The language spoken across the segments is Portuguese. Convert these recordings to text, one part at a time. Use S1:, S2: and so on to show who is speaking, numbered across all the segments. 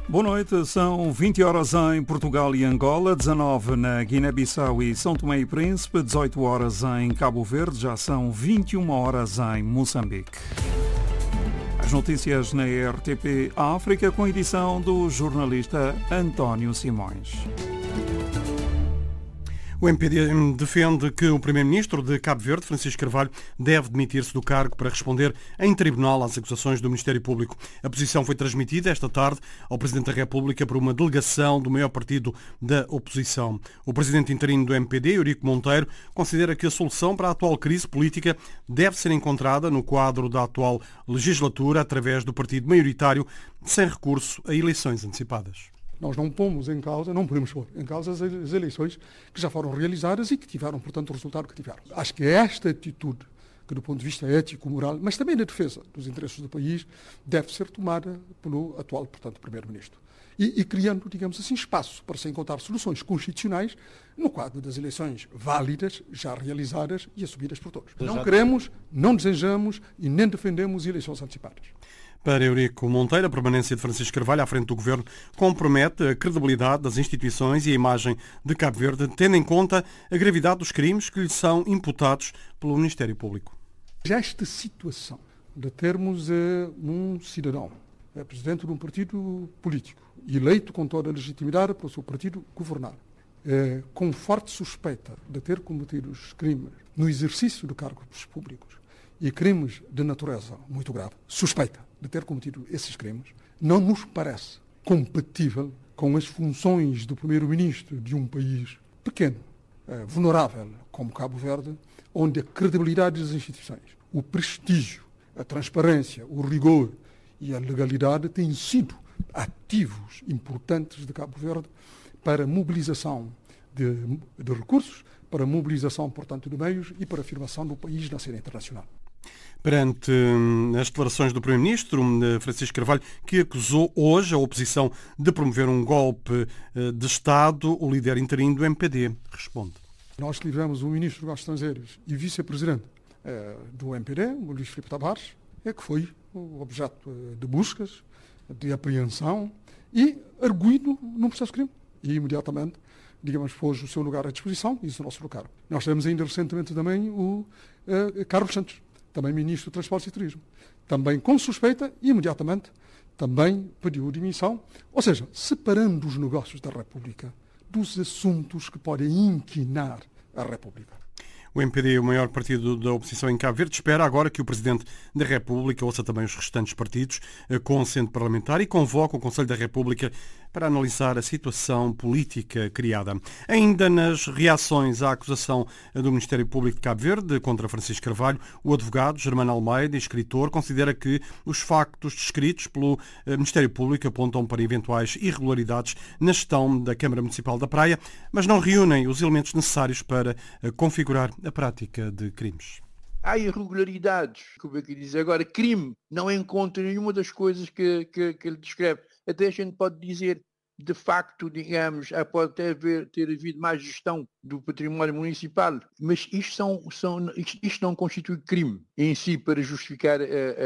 S1: Boa noite, são 20 horas em Portugal e Angola, 19 na Guiné-Bissau e São Tomé e Príncipe, 18 horas em Cabo Verde, já são 21 horas em Moçambique. As notícias na RTP África com a edição do jornalista António Simões.
S2: O MPD defende que o primeiro-ministro de Cabo Verde, Francisco Carvalho, deve demitir-se do cargo para responder em tribunal às acusações do Ministério Público. A posição foi transmitida esta tarde ao Presidente da República por uma delegação do maior partido da oposição. O presidente interino do MPD, Eurico Monteiro, considera que a solução para a atual crise política deve ser encontrada no quadro da atual legislatura através do partido maioritário, sem recurso a eleições antecipadas.
S3: Nós não podemos pôr em causa as eleições que já foram realizadas e que tiveram, portanto, o resultado que tiveram. Acho que esta atitude, que do ponto de vista ético, moral, mas também da defesa dos interesses do país, deve ser tomada pelo atual, portanto, Primeiro-Ministro. E criando, digamos assim, espaço para se encontrar soluções constitucionais no quadro das eleições válidas, já realizadas e assumidas por todos. Não queremos, não desejamos e nem defendemos eleições antecipadas.
S2: Para Eurico Monteiro, a permanência de Francisco Carvalho à frente do Governo compromete a credibilidade das instituições e a imagem de Cabo Verde, tendo em conta a gravidade dos crimes que lhe são imputados pelo Ministério Público.
S3: Esta situação de termos um cidadão, presidente de um partido político, eleito com toda a legitimidade para o seu partido governar, com forte suspeita de ter cometido os crimes no exercício de cargos públicos e crimes de natureza muito grave, suspeita de ter cometido esses crimes, não nos parece compatível com as funções do primeiro-ministro de um país pequeno, vulnerável como Cabo Verde, onde a credibilidade das instituições, o prestígio, a transparência, o rigor e a legalidade têm sido ativos importantes de Cabo Verde para mobilização de recursos, para mobilização, portanto, de meios e para a afirmação do país na cena internacional.
S2: Perante as declarações do Primeiro-Ministro, Francisco Carvalho, que acusou hoje a oposição de promover um golpe de Estado, o líder interino do MPD responde.
S3: Nós tivemos um Ministro dos Estrangeiros e Vice-Presidente do MPD, o Luís Filipe Tavares, que foi objeto de buscas, de apreensão e arguido num processo de crime. E imediatamente, digamos, pôs o seu lugar à disposição e exonerou-se do cargo. Nós tivemos ainda recentemente também o Carlos Santos, também Ministro de Transportes e Turismo, também com suspeita e imediatamente também pediu demissão, ou seja, separando os negócios da República dos assuntos que podem inquinar a República.
S2: O MPD, o maior partido da oposição em Cabo Verde, espera agora que o Presidente da República ouça também os restantes partidos com assento parlamentar e convoque o Conselho da República para analisar a situação política criada. Ainda nas reações à acusação do Ministério Público de Cabo Verde contra Francisco Carvalho, o advogado Germano Almeida, escritor, considera que os factos descritos pelo Ministério Público apontam para eventuais irregularidades na gestão da Câmara Municipal da Praia, mas não reúnem os elementos necessários para configurar a prática de crimes.
S4: Há irregularidades, como é que diz agora, crime, não encontra nenhuma das coisas que ele descreve. Até a gente pode dizer, de facto, digamos, pode ter havido mais gestão do património municipal, mas isto não constitui crime em si para justificar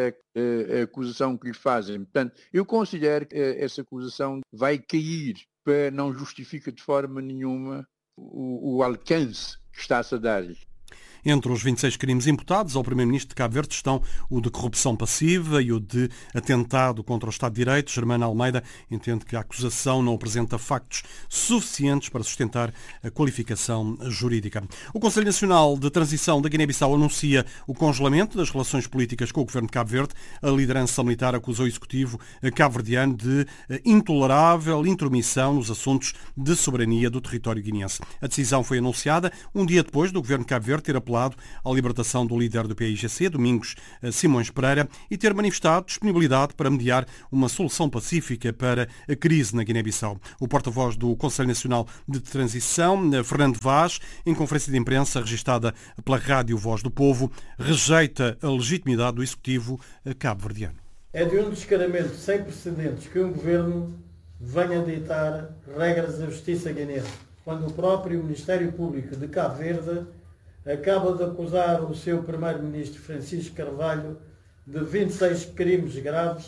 S4: a acusação que lhe fazem. Portanto, eu considero que essa acusação vai cair, não justifica de forma nenhuma o alcance que está-se a dar-lhe.
S2: Entre os 26 crimes imputados ao Primeiro-Ministro de Cabo Verde estão o de corrupção passiva e o de atentado contra o Estado de Direito. Germano Almeida entende que a acusação não apresenta factos suficientes para sustentar a qualificação jurídica. O Conselho Nacional de Transição da Guiné-Bissau anuncia o congelamento das relações políticas com o Governo de Cabo Verde. A liderança militar acusou o Executivo cabo-verdiano de intolerável intromissão nos assuntos de soberania do território guineense. A decisão foi anunciada um dia depois do Governo de Cabo Verde ter apelado à libertação do líder do PAIGC, Domingos Simões Pereira, e ter manifestado disponibilidade para mediar uma solução pacífica para a crise na Guiné-Bissau. O porta-voz do Conselho Nacional de Transição, Fernando Vaz, em conferência de imprensa registada pela Rádio Voz do Povo, rejeita a legitimidade do Executivo cabo-verdiano.
S5: É de um descaramento sem precedentes que um governo venha ditar regras da justiça guineense, quando o próprio Ministério Público de Cabo Verde acaba de acusar o seu primeiro-ministro Francisco Carvalho de 26 crimes graves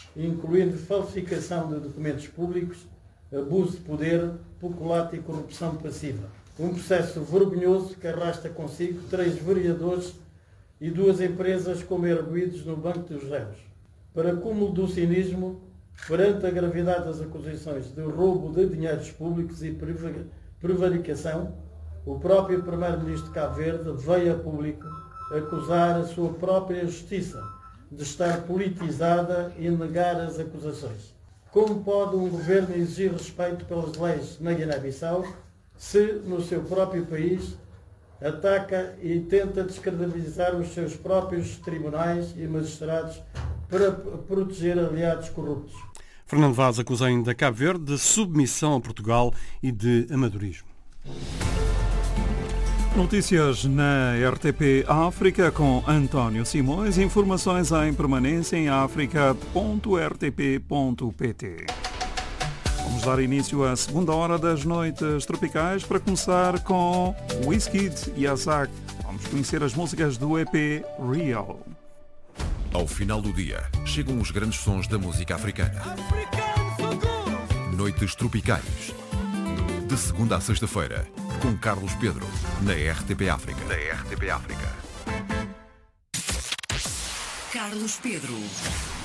S5: incluindo falsificação de documentos públicos, abuso de poder, peculato e corrupção passiva. Um processo vergonhoso que arrasta consigo 3 vereadores e 2 empresas como arguidos no banco dos réus. Para cúmulo do cinismo, perante a gravidade das acusações de roubo de dinheiros públicos e prevaricação, o próprio Primeiro-Ministro de Cabo Verde veio a público acusar a sua própria justiça de estar politizada e negar as acusações. Como pode um governo exigir respeito pelas leis na Guiné-Bissau se, no seu próprio país, ataca e tenta descredibilizar os seus próprios tribunais e magistrados para proteger aliados corruptos?
S2: Fernando Vaz acusa ainda Cabo Verde de submissão a Portugal e de amadorismo.
S1: Notícias na RTP África com António Simões. Informações em permanência em africa.rtp.pt. Vamos dar início à segunda hora das noites tropicais para começar com Wizkid e Azak. Vamos conhecer as músicas do EP Real.
S6: Ao final do dia, chegam os grandes sons da música africana. Noites tropicais. De segunda a sexta-feira, com Carlos Pedro, na RTP África.
S7: Carlos Pedro.